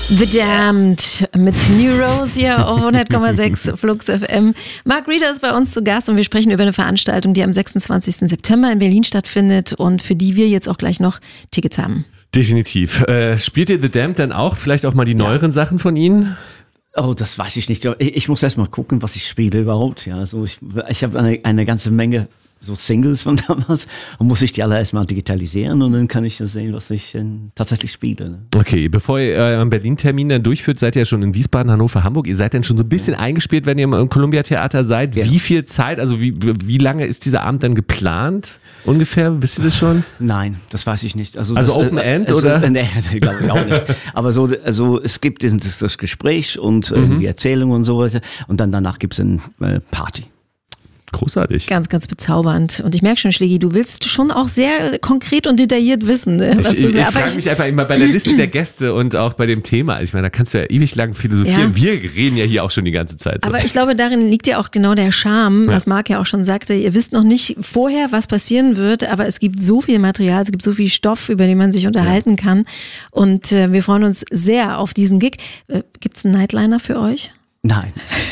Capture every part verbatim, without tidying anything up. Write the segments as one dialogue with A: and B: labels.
A: The Damned mit New Rose hier auf hundert Komma sechs Flux F M. Mark Reeder ist bei uns zu Gast und wir sprechen über eine Veranstaltung, die am sechsundzwanzigsten September in Berlin stattfindet und für die wir jetzt auch gleich noch Tickets haben.
B: Definitiv. Äh, spielt ihr The Damned dann auch? Vielleicht auch mal die neueren ja. Sachen von ihnen?
C: Oh, das weiß ich nicht. Ich, ich muss erst mal gucken, was ich spiele überhaupt. Ja, also ich, ich habe eine, eine ganze Menge so Singles von damals und muss ich die alle erstmal digitalisieren und dann kann ich ja sehen, was ich äh, tatsächlich spiele. Ne?
B: Okay, bevor ihr euren Berlin-Termin dann durchführt, seid ihr ja schon in Wiesbaden, Hannover, Hamburg. Ihr seid dann schon so ein bisschen ja. eingespielt, wenn ihr im Columbia-Theater seid. Ja. Wie viel Zeit, also wie, wie lange ist dieser Abend dann geplant? Ungefähr, wisst ihr das schon?
C: Nein, das weiß ich nicht. Also,
B: also
C: das,
B: Open
C: äh,
B: End,
C: also,
B: oder?
C: Nee, glaube ich auch nicht. Aber so, also es gibt das, das Gespräch und äh, mhm. die Erzählung und so weiter und dann danach gibt es eine äh, Party.
B: Großartig.
A: Ganz, ganz bezaubernd. Und ich merke schon, Schlägi, du willst schon auch sehr konkret und detailliert wissen. Was
B: ich ich, ich frage mich einfach immer bei der Liste der Gäste und auch bei dem Thema. Ich meine, da kannst du ja ewig lang philosophieren. Ja. Wir reden ja hier auch schon die ganze Zeit. So.
A: Aber ich glaube, darin liegt ja auch genau der Charme, ja. was Marc ja auch schon sagte. Ihr wisst noch nicht vorher, was passieren wird, aber es gibt so viel Material, es gibt so viel Stoff, über den man sich unterhalten ja. kann. Und äh, wir freuen uns sehr auf diesen Gig. Äh, gibt es einen Nightliner für euch?
C: Nein.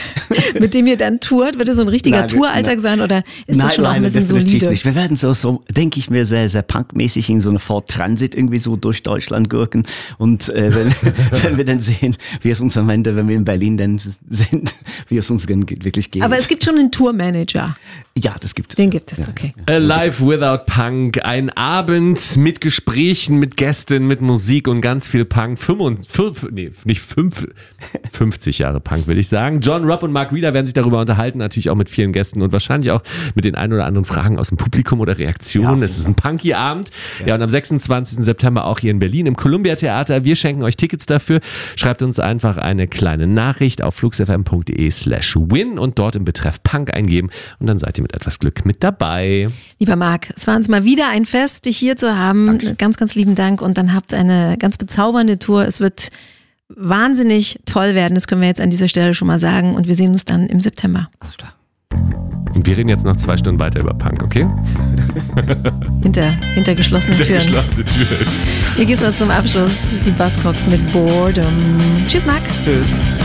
A: Mit dem ihr dann tourt? Wird es so ein richtiger
C: nein,
A: Touralltag sein oder ist
C: nein,
A: das schon
C: nein,
A: auch ein bisschen solide?
C: Nicht. Wir werden so, so denke ich mir, sehr, sehr punkmäßig in so eine Ford Transit irgendwie so durch Deutschland gurken und äh, wenn, wenn wir dann sehen, wie es uns am Ende, wenn wir in Berlin dann sind, wie es uns wirklich geht.
A: Aber es gibt schon einen Tourmanager.
C: Ja, das gibt es.
A: Den gibt es, okay.
B: Alive Without Punk, ein Abend mit Gesprächen, mit Gästen, mit Musik und ganz viel Punk. fünfundfünfzig, nee, nicht fünf, fünfzig Jahre Punk, will ich sagen. John Robb und Mark Reeder werden sich darüber unterhalten, natürlich auch mit vielen Gästen und wahrscheinlich auch mit den ein oder anderen Fragen aus dem Publikum oder Reaktionen. Ja, es ist ein punky Abend. Ja. ja, und am sechsundzwanzigsten September auch hier in Berlin im Columbia Theater. Wir schenken euch Tickets dafür. Schreibt uns einfach eine kleine Nachricht auf fluxfm.de slash win und dort im Betreff Punk eingeben und dann seid ihr mit etwas Glück mit dabei.
A: Lieber Marc, es war uns mal wieder ein Fest, dich hier zu haben. Danke. Ganz, ganz lieben Dank und dann habt eine ganz bezaubernde Tour. Es wird wahnsinnig toll werden, das können wir jetzt an dieser Stelle schon mal sagen und wir sehen uns dann im September.
C: Alles klar.
B: Und wir reden jetzt noch zwei Stunden weiter über Punk, okay?
A: hinter, hinter geschlossenen
B: hinter
A: Türen.
B: geschlossene Türen.
A: Hier geht's noch zum Abschluss die Buzzcocks mit Boredom. Tschüss, Marc.
C: Tschüss.